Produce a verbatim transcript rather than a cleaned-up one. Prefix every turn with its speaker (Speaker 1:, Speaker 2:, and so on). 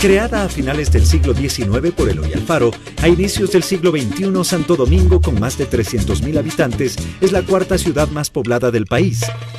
Speaker 1: Creada a finales del siglo diecinueve por Eloy Alfaro, a inicios del siglo veintiuno Santo Domingo, con más de trescientos mil habitantes, es la cuarta ciudad más poblada del país.